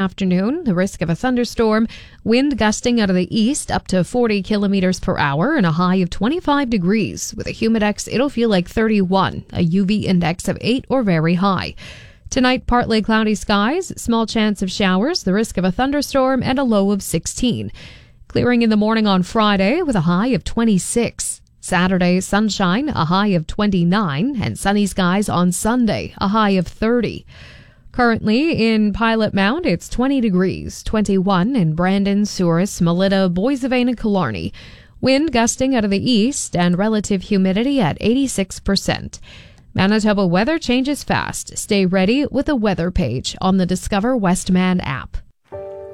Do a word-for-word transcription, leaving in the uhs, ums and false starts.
afternoon, the risk of a thunderstorm, wind gusting out of the east up to forty kilometers per hour and a high of twenty-five degrees. With a humidex, it'll feel like thirty-one, a U V index of eight or very high. Tonight, partly cloudy skies, small chance of showers, the risk of a thunderstorm, and a low of sixteen. Clearing in the morning on Friday with a high of twenty-six. Saturday, sunshine, a high of twenty-nine, and sunny skies on Sunday, a high of thirty. Currently in Pilot Mount, it's twenty degrees, twenty-one in Brandon, Souris, Melita, Boissevain, and Killarney. Wind gusting out of the east and relative humidity at eighty-six percent. Manitoba weather changes fast. Stay ready with a weather page on the Discover Westman app.